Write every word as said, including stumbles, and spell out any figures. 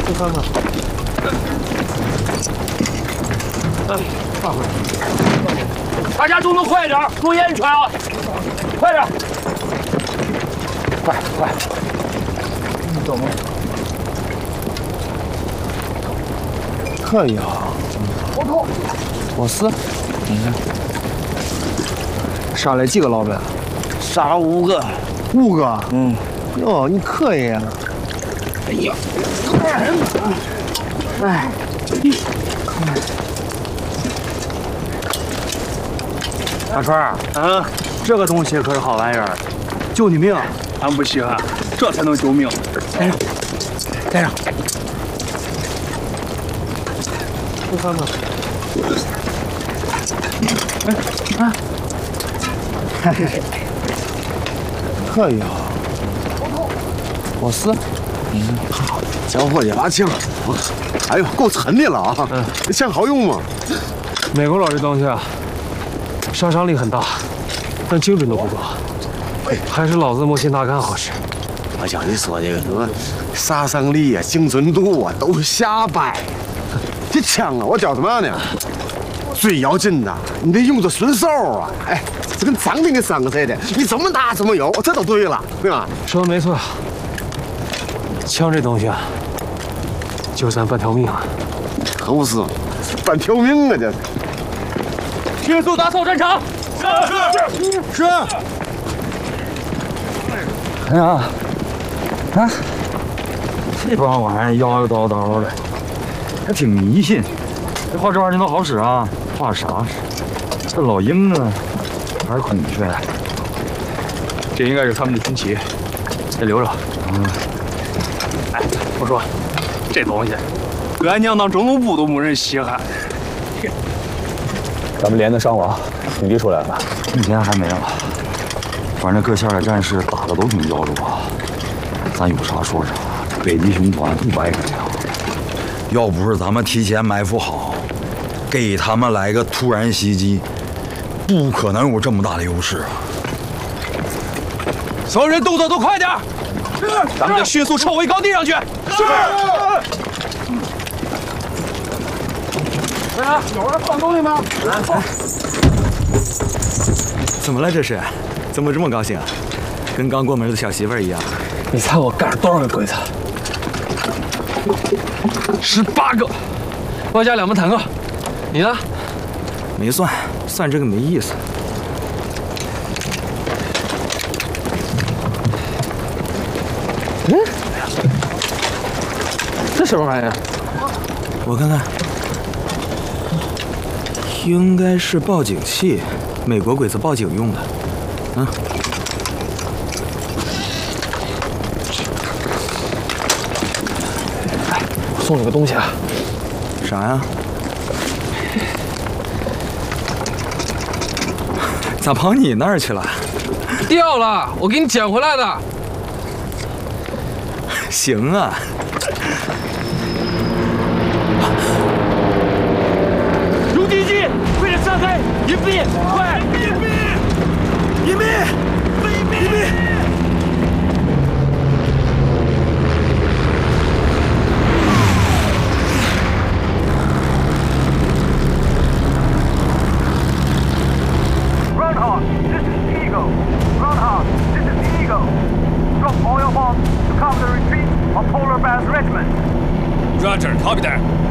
再看看。哎，放回来。大家动作快点，注意安全啊！快点，快快。你走吗？可以啊。我头。我是。嗯。杀了几个老板？杀了五个。五个？嗯。哟，你可以啊。哎呀。哎。大川儿，嗯，这个东西可是好玩意儿，救你命，俺不稀罕，这才能救命。带上，带上。再看看。哎啊！嘿嘿嘿，可以啊。我是。嗯，好，小伙计，把枪。哎呦，够沉的了啊！嗯，这枪好用吗？美国佬这东西啊。杀伤力很大，但精准度不高，还是老子莫辛纳甘好使。我想你说这个什么杀伤力啊、精准度啊，都是瞎掰。这枪啊，我教怎么样呢？最要紧的，你得用着顺手啊！哎，这跟张兵的伤似的，你怎么打怎么有，这都对了，对吧？说的没错，枪这东西啊，就咱半条命啊。可不是，半条命啊，这是。迅速打扫战场。是是是。哎呀，啊，这帮玩意儿摇摇叨叨的，还挺迷信。这画这玩意儿能好使啊？画啥？这老鹰啊，还是孔雀？这应该是他们的军旗，得留着。嗯。哎，我说，这东西，搁俺娘当中路部都没人稀罕。咱们连的伤亡统计出来了？目前还没有，反正各线的战士打的都挺焦灼，咱有啥说啥。北极熊团五百个人，要不是咱们提前埋伏好，给他们来个突然袭击，不可能有这么大的优势啊！所有人动作都快点！是，咱们得迅速撤回高地上去。是。哎，有人放东西吗？来，怎么了这是？怎么这么高兴啊？跟刚过门的小媳妇儿一样。你猜我干了多少个鬼子？十八个，外加两门坦克。你呢？没算，算这个没意思。嗯，这什么玩意儿？我看看。应该是报警器，美国鬼子报警用的。嗯。哎，我送你个东西啊。啥呀？咋跑你那儿去了？掉了，我给你捡回来的。行啊。散开！隐蔽！快！隐蔽！隐蔽！隐蔽！隐蔽！Groundhog, this is Eagle. Groundhog, this is Eagle. Drop oil bombs to cover the retreat of Polar Bear's regiment. Roger, copy that.